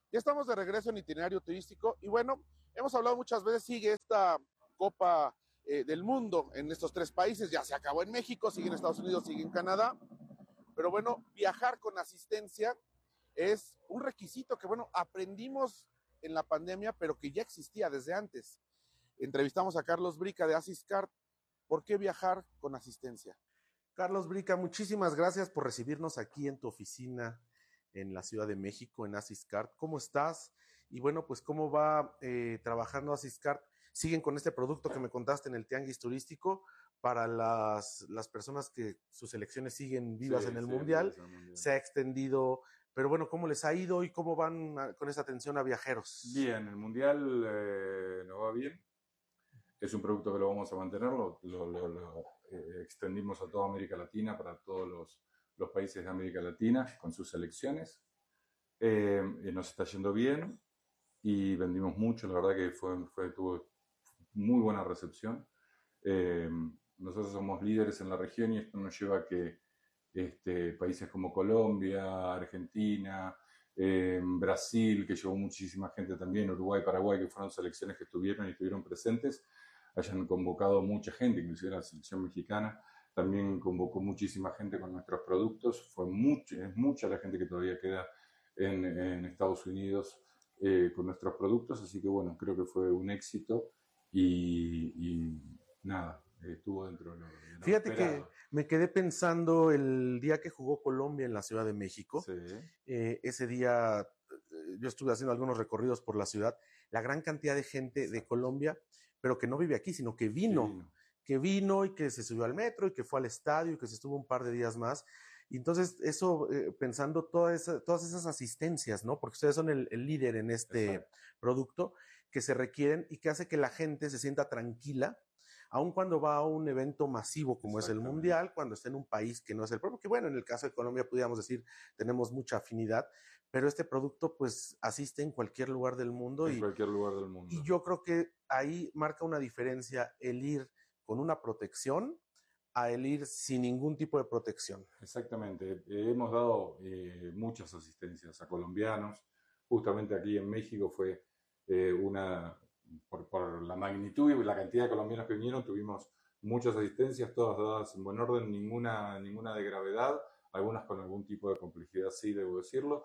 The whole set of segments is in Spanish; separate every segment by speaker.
Speaker 1: Ya estamos de regreso en itinerario turístico y bueno, hemos hablado muchas veces, sigue esta Copa del Mundo en estos tres países, ya se acabó en México, sigue en Estados Unidos, sigue en Canadá, pero bueno, viajar con asistencia es un requisito que bueno, aprendimos en la pandemia, pero que ya existía desde antes. Entrevistamos a Carlos Brica de Asiscard. ¿Por qué viajar con asistencia? Carlos Brica, muchísimas gracias por recibirnos aquí en tu oficina en la Ciudad de México, en Asiscard. ¿Cómo estás? Y bueno, pues cómo va trabajando Asiscard. ¿Siguen con este producto que me contaste en el Tianguis Turístico para las personas que sus elecciones siguen vivas en
Speaker 2: Sí,
Speaker 1: el
Speaker 2: sí,
Speaker 1: Mundial?
Speaker 2: envías al mundial.
Speaker 1: Se ha extendido, pero bueno, ¿cómo les ha ido y cómo van con esa atención a viajeros?
Speaker 2: Bien, el mundial nos va bien. Es un producto que lo vamos a mantener, lo extendimos a toda América Latina, para todos los países de América Latina, con sus selecciones. Nos está yendo bien y vendimos mucho, la verdad que tuvo muy buena recepción. Eh, Nosotros somos líderes en la región y esto nos lleva a que países como Colombia, Argentina, Brasil, que llevó muchísima gente también, Uruguay, Paraguay, que fueron selecciones que estuvieron y estuvieron presentes, hayan convocado mucha gente, inclusive la selección mexicana también convocó muchísima gente con nuestros productos. Es mucha la gente que todavía queda en Estados Unidos con nuestros productos, así que bueno, creo que fue un éxito y nada, estuvo dentro de lo
Speaker 1: Fíjate que
Speaker 2: esperado.
Speaker 1: me quedé pensando el día que jugó Colombia en la Ciudad de México.
Speaker 2: Sí,
Speaker 1: Ese día yo estuve haciendo algunos recorridos por la ciudad. La gran cantidad de gente de
Speaker 2: exacto.
Speaker 1: Colombia, pero que no vive aquí, sino
Speaker 2: Que vino.
Speaker 1: que vino y que se subió al metro y que fue al estadio y que se estuvo un par de días más. Y entonces eso, pensando todas esas asistencias, ¿no? Porque ustedes son el líder en este
Speaker 2: Exacto,
Speaker 1: producto que se requieren y que hace que la gente se sienta tranquila aun cuando va a un evento masivo como es el
Speaker 2: exactamente.
Speaker 1: Mundial, cuando está en un país que no es el propio, que bueno, en el caso de Colombia pudiéramos decir, tenemos mucha afinidad, pero este producto pues asiste en cualquier lugar del mundo
Speaker 2: En cualquier lugar del
Speaker 1: y
Speaker 2: mundo.
Speaker 1: yo creo que ahí marca una diferencia el ir con una protección a el ir sin ningún tipo de protección.
Speaker 2: Exactamente. Hemos dado muchas asistencias a colombianos. Justamente aquí en México fue una, por la magnitud y la cantidad de colombianos que vinieron, tuvimos muchas asistencias, todas dadas en buen orden, ninguna de gravedad, algunas con algún tipo de complejidad, sí, debo decirlo,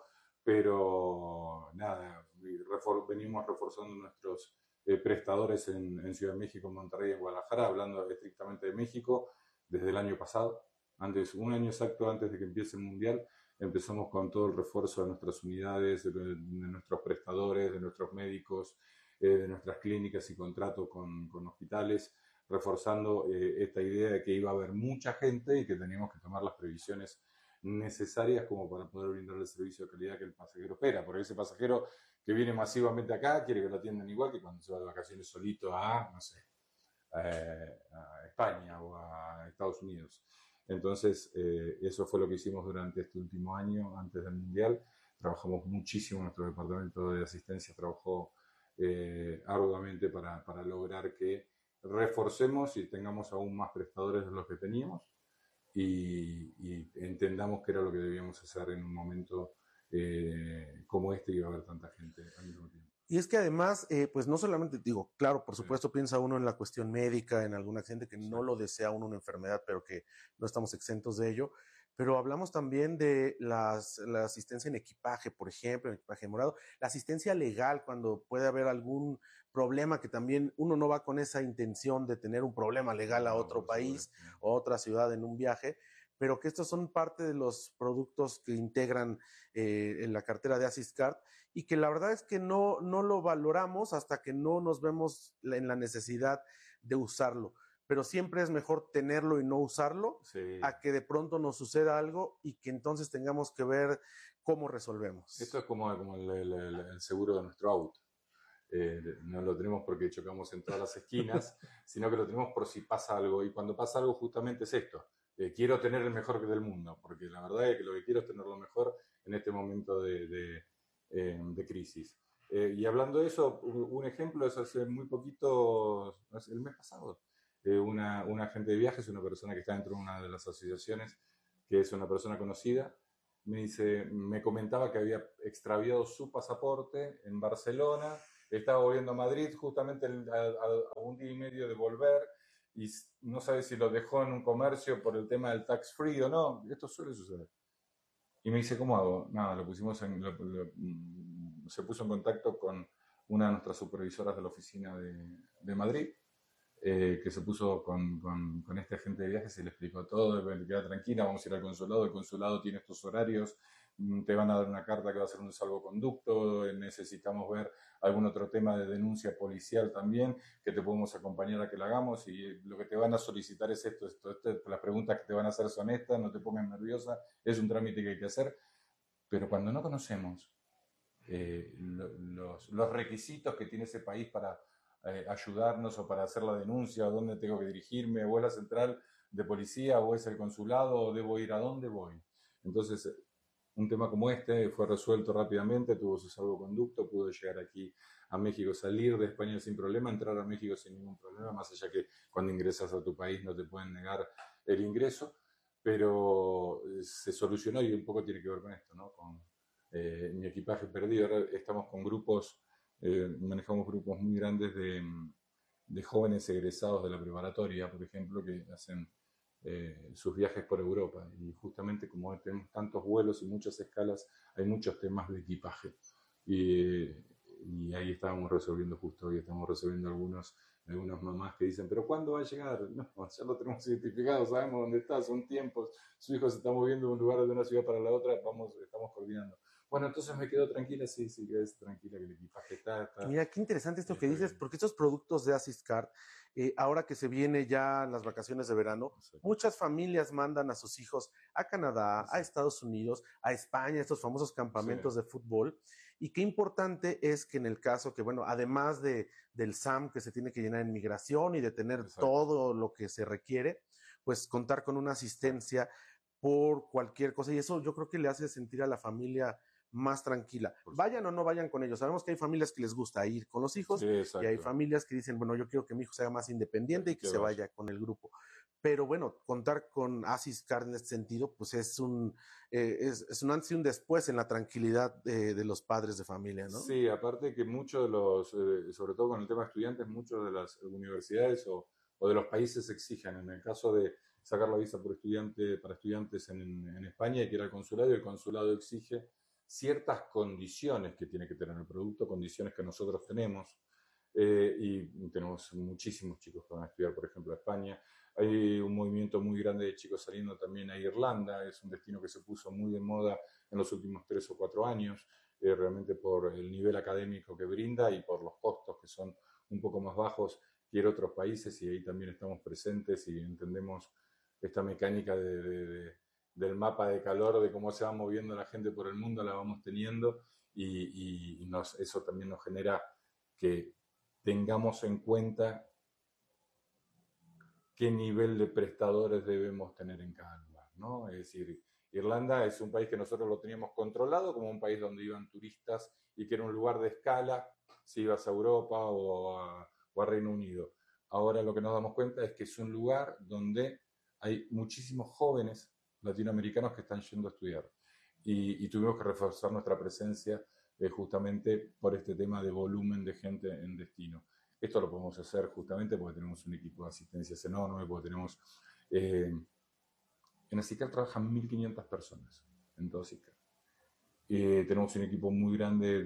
Speaker 2: pero nada, venimos reforzando nuestros prestadores en Ciudad de México, en Monterrey, en Guadalajara, hablando estrictamente de México, desde el año pasado. Un año exacto antes de que empiece el Mundial, empezamos con todo el refuerzo de nuestras unidades, de nuestros prestadores, de nuestros médicos, de nuestras clínicas y contratos con hospitales, reforzando esta idea de que iba a haber mucha gente y que teníamos que tomar las previsiones necesarias como para poder brindar el servicio de calidad que el pasajero espera, porque ese pasajero que viene masivamente acá quiere que lo atiendan igual que cuando se va de vacaciones solito a, no sé, a España o a Estados Unidos. Entonces, eso fue lo que hicimos durante este último año, antes del Mundial. Trabajamos muchísimo, nuestro departamento de asistencia trabajó arduamente para lograr que reforcemos y tengamos aún más prestadores de los que teníamos y entendamos que era lo que debíamos hacer en un momento como este y iba a haber tanta gente al mismo tiempo.
Speaker 1: Y es que además, pues no solamente digo, claro, por
Speaker 2: Sí,
Speaker 1: supuesto piensa uno en la cuestión médica, en algún accidente que
Speaker 2: sí,
Speaker 1: no lo desea uno una enfermedad, pero que no estamos exentos de ello, pero hablamos también de la asistencia en equipaje, por ejemplo, en equipaje morado, la asistencia legal cuando puede haber algún problema que también uno no va con esa intención de tener un problema legal a
Speaker 2: no,
Speaker 1: otro
Speaker 2: por
Speaker 1: país
Speaker 2: supuesto.
Speaker 1: o a otra ciudad en un viaje, pero que estos son parte de los productos que integran en la cartera de Asiscard y que la verdad es que no lo valoramos hasta que no nos vemos en la necesidad de usarlo. Pero siempre es mejor tenerlo y no usarlo
Speaker 2: Sí,
Speaker 1: a que de pronto nos suceda algo y que entonces tengamos que ver cómo
Speaker 2: esto
Speaker 1: resolvemos.
Speaker 2: es como el seguro de nuestro auto. No lo tenemos porque chocamos en todas las esquinas, sino que lo tenemos por si pasa algo. Y cuando pasa algo justamente es esto. Quiero tener el mejor del mundo, porque la verdad es que lo que quiero es tener lo mejor en este momento de crisis. Y hablando de eso, un ejemplo es hace muy poquito, el mes pasado, un agente de viajes, una persona que está dentro de una de las asociaciones, que es una persona conocida, me dice, me comentaba que había extraviado su pasaporte en Barcelona, estaba volviendo a Madrid justamente a un día y medio de volver y no sabe si lo dejó en un comercio por el tema del tax free o no. Esto suele suceder. Y me dice, ¿cómo hago? Nada, se puso en contacto con una de nuestras supervisoras de la oficina de Madrid, que se puso con este agente de viajes y le explicó todo, queda tranquila, vamos a ir al consulado, el consulado tiene estos horarios, te van a dar una carta que va a ser un salvoconducto, necesitamos ver algún otro tema de denuncia policial también, que te podemos acompañar a que la hagamos y lo que te van a solicitar es esto, las preguntas que te van a hacer son estas, no te pongas nerviosa, es un trámite que hay que hacer, pero cuando no conocemos los requisitos que tiene ese país para ayudarnos o para hacer la denuncia, o dónde tengo que dirigirme, o es la central de policía, o es el consulado, o debo ir a dónde voy. Entonces, un tema como este fue resuelto rápidamente, tuvo su salvoconducto, pudo llegar aquí a México, salir de España sin problema, entrar a México sin ningún problema, más allá que cuando ingresas a tu país no te pueden negar el ingreso, pero se solucionó y un poco tiene que ver con esto, ¿no? Con mi equipaje perdido. Ahora estamos con grupos, manejamos grupos muy grandes de jóvenes egresados de la preparatoria, por ejemplo, que hacen sus viajes por Europa. Y justamente como tenemos tantos vuelos y muchas escalas, hay muchos temas de equipaje. Y, y ahí estábamos resolviendo justo hoy, estamos resolviendo algunas mamás que dicen, pero ¿cuándo va a llegar? No, ya lo tenemos identificado, sabemos dónde está, son tiempos, su hijo se está moviendo de un lugar de una ciudad para la otra, estamos coordinando. Bueno, entonces me quedo tranquila, sí, quedes tranquila que el equipaje está
Speaker 3: Mira, qué interesante esto que dices,
Speaker 2: bien.
Speaker 3: porque estos productos de Assistcard, ahora que se viene ya las vacaciones de verano, muchas familias mandan a sus hijos a Canadá, a Estados Unidos, a España, estos famosos campamentos de fútbol. Y qué importante es que en el caso que, bueno, además del SAM que se tiene que llenar en migración y de tener todo lo que se requiere, pues contar con una asistencia por cualquier cosa. Y eso yo creo que le hace sentir a la familia más tranquila. Vayan o no vayan con ellos. Sabemos que hay familias que les gusta ir con los hijos y hay familias que dicen, bueno, yo quiero que mi hijo sea más independiente y que se vaya con el grupo. Pero bueno, contar con Assistcard en este sentido, pues es un antes y un después en la tranquilidad de los padres de familia, ¿no?
Speaker 2: Sí, aparte que muchos de los, sobre todo con el tema de estudiantes, muchas de las universidades o de los países exigen, en el caso de sacar la visa por estudiante, para estudiantes en España, hay que ir al consulado y el consulado exige ciertas condiciones que tiene que tener el producto, condiciones que nosotros tenemos, y tenemos muchísimos chicos que van a estudiar, por ejemplo, a España. Hay un movimiento muy grande de chicos saliendo también a Irlanda, es un destino que se puso muy de moda en los últimos 3 o 4 años, realmente por el nivel académico que brinda y por los costos que son un poco más bajos que en otros países, y ahí también estamos presentes y entendemos esta mecánica del mapa de calor, de cómo se va moviendo la gente por el mundo, la vamos teniendo y eso también nos genera que tengamos en cuenta qué nivel de prestadores debemos tener en cada lugar, ¿no? Es decir, Irlanda es un país que nosotros lo teníamos controlado como un país donde iban turistas y que era un lugar de escala si ibas a Europa o a Reino Unido. Ahora lo que nos damos cuenta es que es un lugar donde hay muchísimos jóvenes latinoamericanos que están yendo a estudiar y tuvimos que reforzar nuestra presencia justamente por este tema de volumen de gente en destino. Esto lo podemos hacer justamente porque tenemos un equipo de asistencias enorme, porque tenemos... en Asicar trabajan 1.500 personas, en todo Asicar. Tenemos un equipo muy grande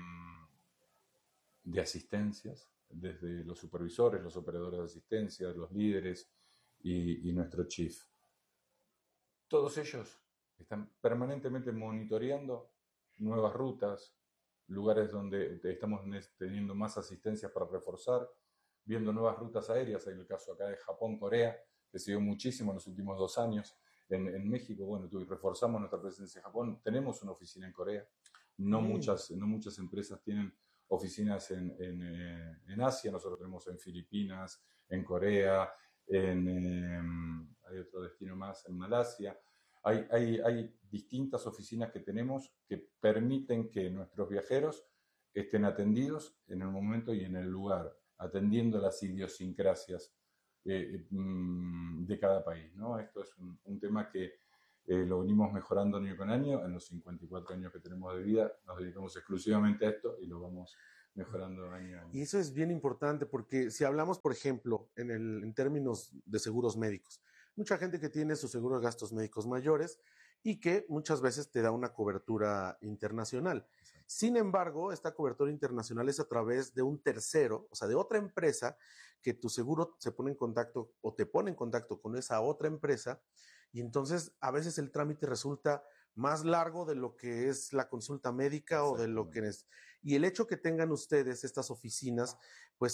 Speaker 2: de asistencias, desde los supervisores, los operadores de asistencia, los líderes y nuestro chief. Todos ellos están permanentemente monitoreando nuevas rutas, lugares donde estamos teniendo más asistencias para reforzar, viendo nuevas rutas aéreas, en el caso acá de Japón, Corea, que se dio muchísimo en los últimos 2 años. En México, bueno, reforzamos nuestra presencia en Japón, tenemos una oficina en Corea, no muchas empresas tienen oficinas en Asia, nosotros tenemos en Filipinas, en Corea, hay otro destino más en Malasia. Hay distintas oficinas que tenemos que permiten que nuestros viajeros estén atendidos en el momento y en el lugar, atendiendo las idiosincrasias de cada país, ¿no? Esto es un tema que lo venimos mejorando año con año. En los 54 años que tenemos de vida nos dedicamos exclusivamente a esto y lo vamos mejorando año a año.
Speaker 3: Y eso es bien importante porque si hablamos, por ejemplo, en términos de seguros médicos, mucha gente que tiene su seguro de gastos médicos mayores y que muchas veces te da una cobertura internacional.
Speaker 2: Exacto.
Speaker 3: Sin embargo, esta cobertura internacional es a través de un tercero, o sea, de otra empresa, que tu seguro se pone en contacto o te pone en contacto con esa otra empresa, y entonces a veces el trámite resulta más largo de lo que es la consulta médica o de lo que es. Y el hecho que tengan ustedes estas oficinas, pues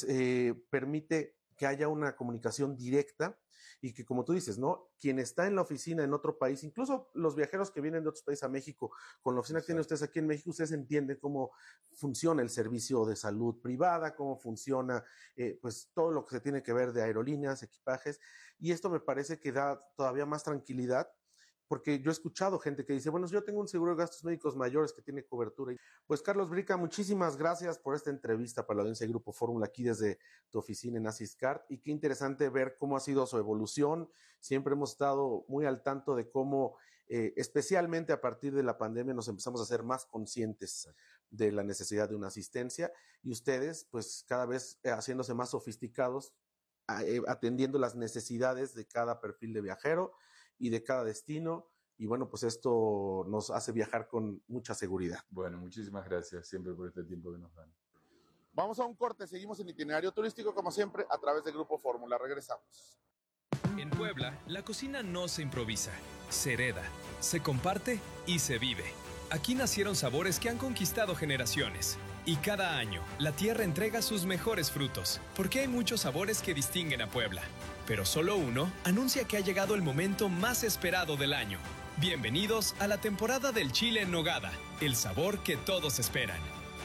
Speaker 3: permite que haya una comunicación directa y que, como tú dices, ¿no? Quien está en la oficina en otro país, incluso los viajeros que vienen de otros países a México, con la oficina que tienen ustedes aquí en México, ustedes entienden cómo funciona el servicio de salud privada, cómo funciona pues todo lo que se tiene que ver de aerolíneas, equipajes, y esto me parece que da todavía más tranquilidad, porque yo he escuchado gente que dice, bueno, yo tengo un seguro de gastos médicos mayores que tiene cobertura. Pues Carlos Brica, muchísimas gracias por esta entrevista para la audiencia de Grupo Fórmula aquí desde tu oficina en Asiscard, y qué interesante ver cómo ha sido su evolución. Siempre hemos estado muy al tanto de cómo, especialmente a partir de la pandemia, nos empezamos a ser más conscientes de la necesidad de una asistencia, y ustedes, pues cada vez haciéndose más sofisticados, atendiendo las necesidades de cada perfil de viajero y de cada destino, y bueno, pues esto nos hace viajar con mucha seguridad.
Speaker 2: Bueno, muchísimas gracias siempre por este tiempo que nos dan.
Speaker 1: Vamos a un corte, seguimos en Itinerario Turístico como siempre a través de Grupo Fórmula, regresamos.
Speaker 4: En Puebla, la cocina no se improvisa, se hereda, se comparte y se vive. Aquí nacieron sabores que han conquistado generaciones. Y cada año, la tierra entrega sus mejores frutos, porque hay muchos sabores que distinguen a Puebla. Pero solo uno anuncia que ha llegado el momento más esperado del año. Bienvenidos a la temporada del chile en nogada, el sabor que todos esperan.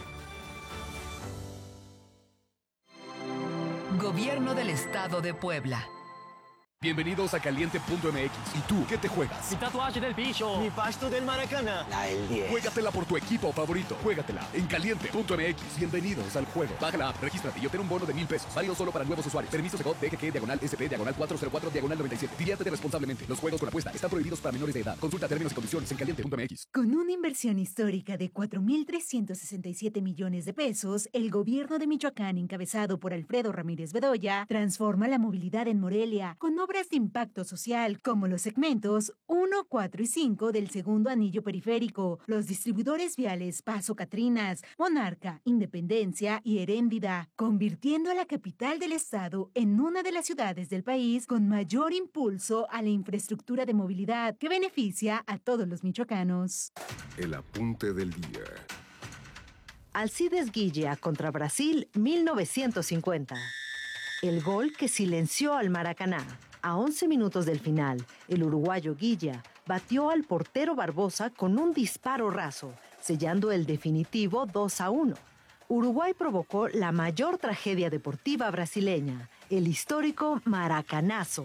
Speaker 5: Gobierno del Estado de Puebla.
Speaker 6: Bienvenidos a Caliente.mx. ¿Y tú qué te juegas?
Speaker 7: Mi tatuaje del bicho. Mi pasto del Maracaná.
Speaker 6: La del 10. Juégatela por tu equipo favorito. Juégatela en Caliente.mx. Bienvenidos al juego. Baja la app, regístrate y obtén un bono de 1,000 pesos. Válido solo para nuevos usuarios. Permiso Segov DGG /SP/404/97. Diviértete responsablemente. Los juegos con apuesta están prohibidos para menores de edad. Consulta términos y condiciones en Caliente.mx.
Speaker 8: Con una inversión histórica de 4.367 millones de pesos, el gobierno de Michoacán, encabezado por Alfredo Ramírez Bedoya, transforma la movilidad en Morelia con obras de impacto social, como los segmentos 1, 4 y 5 del segundo anillo periférico, los distribuidores viales Paso Catrinas, Monarca, Independencia y Heréndida, convirtiendo a la capital del estado en una de las ciudades del país con mayor impulso a la infraestructura de movilidad que beneficia a todos los michoacanos.
Speaker 9: El apunte del día.
Speaker 10: Alcides Guilla contra Brasil, 1950. El gol que silenció al Maracaná. A 11 minutos del final, el uruguayo Guilla batió al portero Barbosa con un disparo raso, sellando el definitivo 2-1. Uruguay provocó la mayor tragedia deportiva brasileña, el histórico Maracanazo.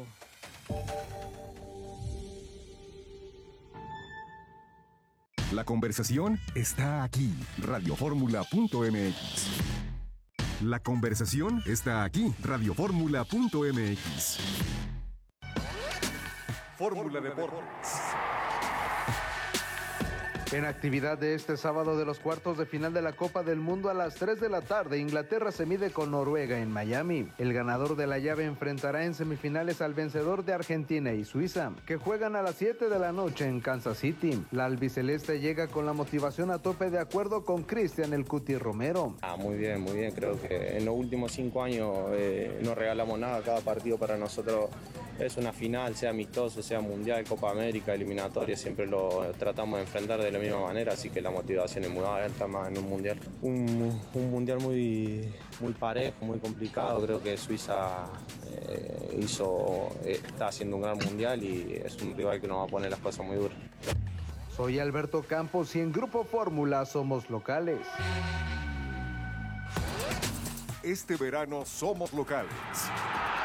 Speaker 9: La conversación está aquí. Radioformula.mx. La conversación está aquí. Radioformula.mx. Fórmula Deportes.
Speaker 11: En actividad de este sábado de los cuartos de final de la Copa del Mundo a las 3 de la tarde, Inglaterra se mide con Noruega en Miami. El ganador de la llave enfrentará en semifinales al vencedor de Argentina y Suiza, que juegan a las 7 de la noche en Kansas City. La albiceleste llega con la motivación a tope, de acuerdo con Cristian El Cuti Romero.
Speaker 12: Muy bien, muy bien. Creo que en los últimos 5 años no regalamos nada. Cada partido para nosotros es una final, sea amistoso, sea mundial, Copa América, eliminatoria. Siempre lo tratamos de enfrentar de la misma manera, así que la motivación es muy alta más en un mundial. Un mundial muy parejo, muy complicado. Creo que Suiza está haciendo un gran mundial y es un rival que nos va a poner las cosas muy duras.
Speaker 11: Soy Alberto Campos y en Grupo Fórmula somos locales.
Speaker 9: Este verano somos locales.